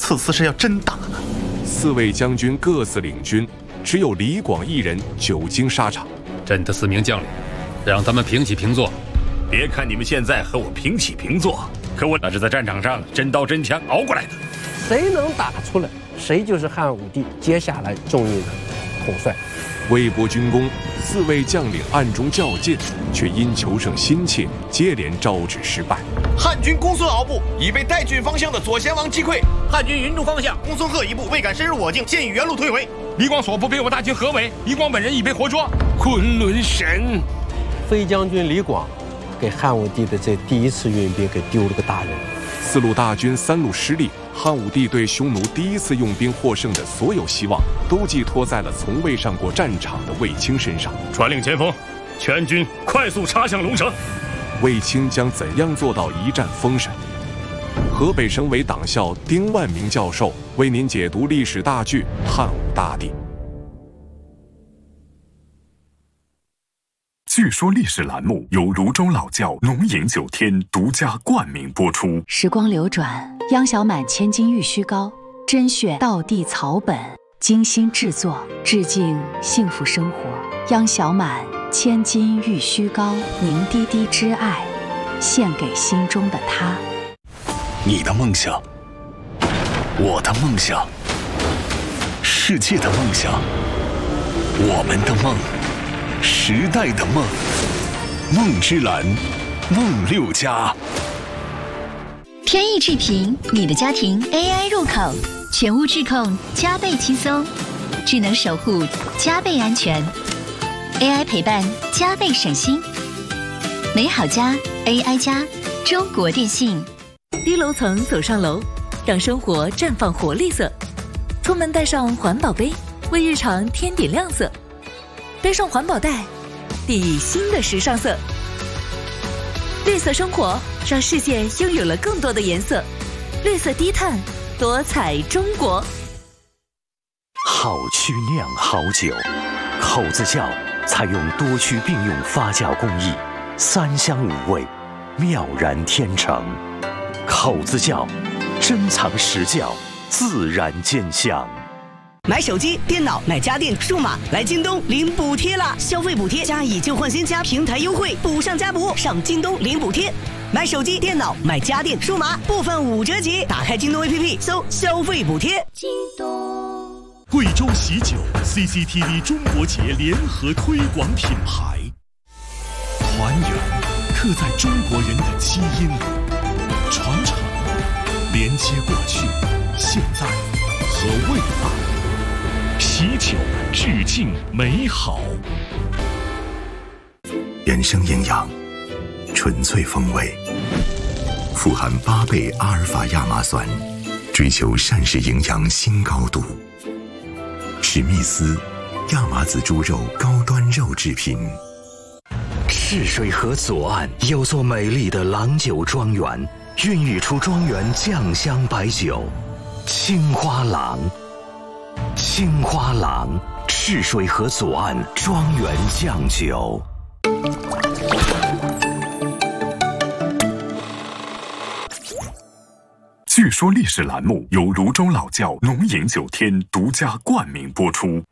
此次是要真打了。 4位将军各自领军，只有李广一人久经沙场。 朕的4名将领，让他们平起平坐。 别看你们现在和我平起平坐，可我那是在战场上真刀真枪熬过来的。 谁能打出来，谁就是汉武帝接下来重用的统帅。 魏博军功，4位将领暗中较劲，却因求胜心切，接连招致失败。 汉军公孙敖部已被代郡方向的左贤王击溃， 汉军云中方向公孙贺一部未敢深入我境，现已原路退回。 李广所部被我大军合围，李广本人已被活捉。 昆仑神， 飞将军李广给汉武帝的这第一次运兵给丢了个大人。 4路大军3路失利，汉武帝对匈奴第一次用兵获胜的所有希望，都寄托在了从未上过战场的卫青身上。 传令前锋，全军快速插向龙城。 卫青将怎样做到一战封神？河北省委党校丁万明教授为您解读历史大剧《汉武大帝》。 据说历史栏目由泸州老窖龙饮9天独家冠名播出。 时光流转，央小满千金玉虚膏，甄选道地草本，精心制作，致敬幸福生活。央小满千金玉虚膏，凝滴滴之爱，献给心中的他。 你的梦想，我的梦想，世界的梦想，我们的梦，时代的梦，梦之蓝，梦6家。 天意智屏，你的家庭 AI 入口，全屋智控加倍轻松，智能守护加倍安全， AI 陪伴加倍省心。美好家 AI 家，中国电信。 低楼层走上楼，让生活绽放活力色。出门带上环保杯，为日常添点亮色。背上环保袋，递以新的时尚色。绿色生活让世界拥有了更多的颜色。绿色低碳，多彩中国。 好曲酿好酒，口子窖采用多曲并用发酵工艺，3香5味，妙然天成。口子窖，珍藏实窖，自然见香。 买手机、电脑、买家电、数码，来京东领补贴啦！消费补贴加以旧换新加平台优惠，补上加补，上京东领补贴。买手机、电脑、买家电、数码，部分5折起。打开京东 APP， 搜消费补贴。 京东。 贵州喜酒 CCTV 中国节联合推广品牌，团圆刻在中国人的基因里，传承连接过去、现在和未来。喜酒致敬美好， 原生营养，纯粹风味，富含8倍阿尔法亚麻酸，追求膳食营养新高度。史密斯亚麻籽猪肉高端肉制品。 赤水河左岸有座美丽的郎酒庄园，孕育出庄园酱香白酒青花郎。青花郎，赤水河左岸庄园酱酒。 据说历史栏目由泸州老窖龙饮9天独家冠名播出。